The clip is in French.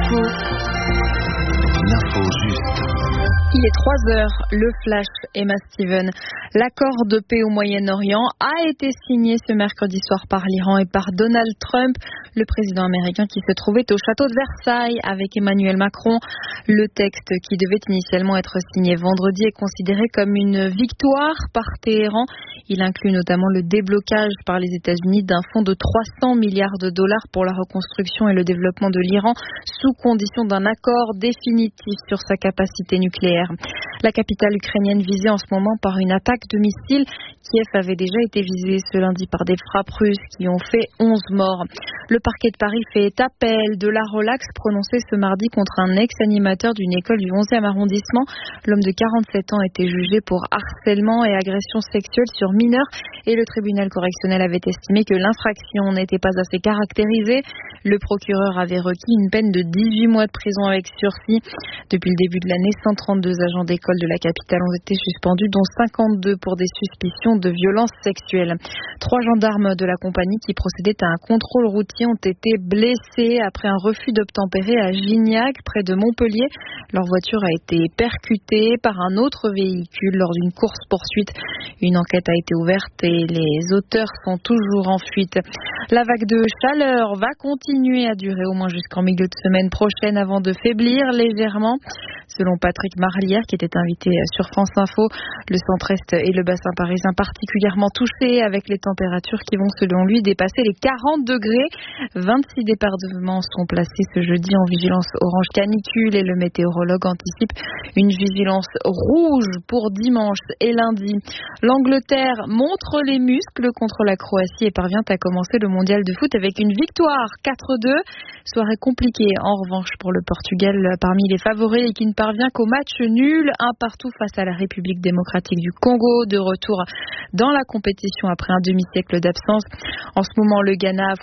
L'info juste. Il est 3h, le flash, Emma Steven. L'accord de paix au Moyen-Orient a été signé ce mercredi soir par l'Iran et par Donald Trump, le président américain qui se trouvait au château de Versailles avec Emmanuel Macron. Le texte qui devait initialement être signé vendredi est considéré comme une victoire par Téhéran. Il inclut notamment le déblocage par les États-Unis d'un fonds de 300 milliards de dollars pour la reconstruction et le développement de l'Iran, sous condition d'un accord définitif sur sa capacité nucléaire. La capitale ukrainienne visée en ce moment par une attaque de missiles. Kiev avait déjà été visée ce lundi par des frappes russes qui ont fait 11 morts. Le parquet de Paris fait appel de la relaxe prononcée ce mardi contre un ex-animateur d'une école du 11e arrondissement. L'homme de 47 ans était jugé pour harcèlement et agression sexuelle sur mineurs et le tribunal correctionnel avait estimé que l'infraction n'était pas assez caractérisée. Le procureur avait requis une peine de 18 mois de prison avec sursis. Depuis le début de l'année, 132 agents d'école de la capitale ont été suspendus, dont 52 pour des suspicions de violences sexuelles. 3 gendarmes de la compagnie qui procédaient à un contrôle routier ont été blessés après un refus d'obtempérer à Gignac, près de Montpellier. Leur voiture a été percutée par un autre véhicule lors d'une course-poursuite. Une enquête a été ouverte et les auteurs sont toujours en fuite. La vague de chaleur va continuer à durer au moins jusqu'en milieu de semaine prochaine avant de faiblir légèrement. Selon Patrick Marlière, qui était invité sur France Info, le centre-est et le bassin parisien particulièrement touchés avec les températures qui vont selon lui dépasser les 40 degrés. 26 départements sont placés ce jeudi en vigilance orange canicule et le météorologue anticipe une vigilance rouge pour dimanche et lundi. L'Angleterre montre les muscles contre la Croatie et parvient à commencer le mondial de foot avec une victoire 4-2. Soirée compliquée en revanche pour le Portugal parmi les favoris et qui ne parvient qu'au match nul, un partout face à la République démocratique du Congo, de retour dans la compétition après un demi-siècle d'absence. En ce moment, le Ghana